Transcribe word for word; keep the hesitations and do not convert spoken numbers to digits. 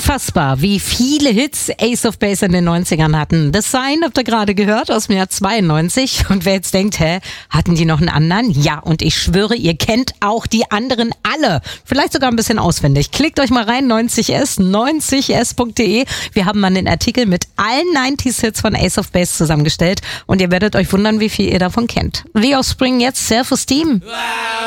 Unfassbar, wie viele Hits Ace of Base in den neunzigern hatten. The Sign habt ihr gerade gehört aus dem Jahr zweiundneunzig. Und wer jetzt denkt, hä, hatten die noch einen anderen? Ja, und ich schwöre, ihr kennt auch die anderen alle. Vielleicht sogar ein bisschen auswendig. Klickt euch mal rein, neunzig S, neunzig S punkt de. Wir haben mal einen Artikel mit allen neunziger-Hits von Ace of Base zusammengestellt. Und ihr werdet euch wundern, wie viel ihr davon kennt. The Offspring jetzt, Self-Esteem.